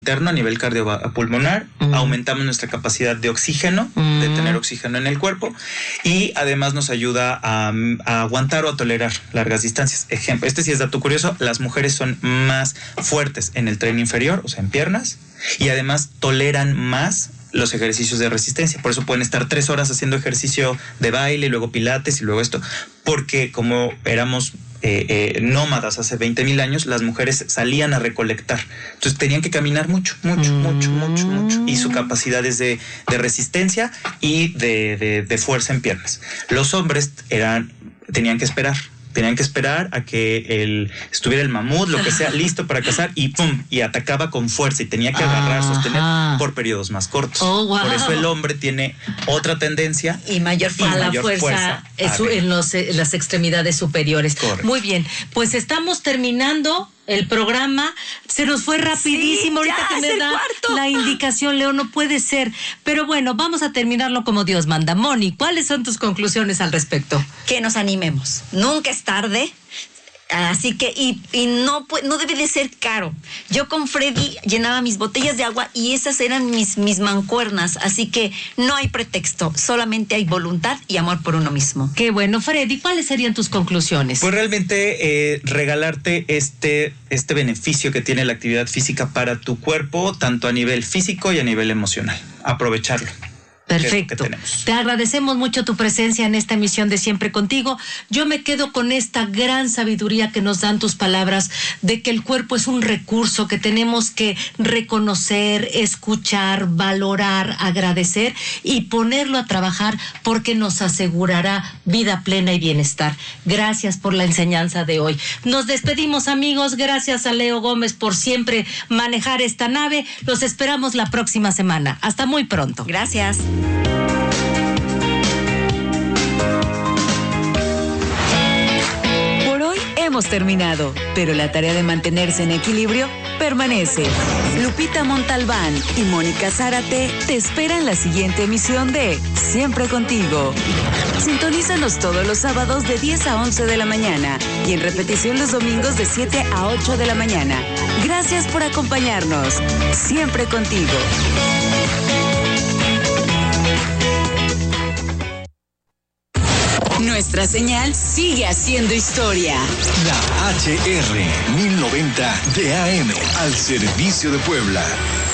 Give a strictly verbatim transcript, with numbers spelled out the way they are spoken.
interno a nivel cardiopulmonar, uh-huh. aumentamos nuestra capacidad de oxígeno, uh-huh. de tener oxígeno en el cuerpo, y además nos ayuda a, a aguantar o a tolerar largas distancias. Ejemplo, este sí es dato curioso, las mujeres son más fuertes en el tren inferior, o sea, en piernas, y además toleran más los ejercicios de resistencia. Por eso pueden estar tres horas haciendo ejercicio de baile, luego pilates y luego esto, porque como éramos Eh, eh, nómadas hace veinte mil años, las mujeres salían a recolectar, entonces tenían que caminar mucho, mucho, mm. mucho, mucho, mucho, y su capacidad es de, de resistencia y de, de, de fuerza en piernas. Los hombres eran, tenían que esperar, tenían que esperar a que el, estuviera el mamut, lo que sea, listo para cazar, y pum, y atacaba con fuerza, y tenía que agarrar, Ajá. sostener por periodos más cortos. Oh, wow. Por eso el hombre tiene otra tendencia y mayor, y a mayor la fuerza, fuerza es, en, los, en las extremidades superiores. Correcto. Muy bien, pues estamos terminando el programa. Se nos fue rapidísimo. Sí, ahorita que me da cuarto. La indicación, Leo, no puede ser. Pero bueno, vamos a terminarlo como Dios manda. Moni, ¿cuáles son tus conclusiones al respecto? Que nos animemos. Nunca es tarde. Así que, y, y no, no debe de ser caro. Yo con Freddy llenaba mis botellas de agua y esas eran mis, mis mancuernas. Así que no hay pretexto, solamente hay voluntad y amor por uno mismo. Qué bueno, Freddy, ¿cuáles serían tus conclusiones? Pues realmente eh, regalarte este, este beneficio que tiene la actividad física para tu cuerpo, tanto a nivel físico y a nivel emocional. Aprovecharlo. Perfecto. Te agradecemos mucho tu presencia en esta emisión de Siempre Contigo. Yo me quedo con esta gran sabiduría que nos dan tus palabras de que el cuerpo es un recurso que tenemos que reconocer, escuchar, valorar, agradecer y ponerlo a trabajar porque nos asegurará vida plena y bienestar. Gracias por la enseñanza de hoy. Nos despedimos, amigos. Gracias a Leo Gómez por siempre manejar esta nave. Los esperamos la próxima semana. Hasta muy pronto. Gracias. Por hoy hemos terminado, pero la tarea de mantenerse en equilibrio permanece. Lupita Montalbán y Mónica Zárate te esperan en la siguiente emisión de Siempre Contigo. Sintonízanos todos los sábados de diez a once de la mañana y en repetición los domingos de siete a ocho de la mañana. Gracias por acompañarnos. Siempre Contigo. Nuestra señal sigue haciendo historia. La H R mil noventa de A M al servicio de Puebla.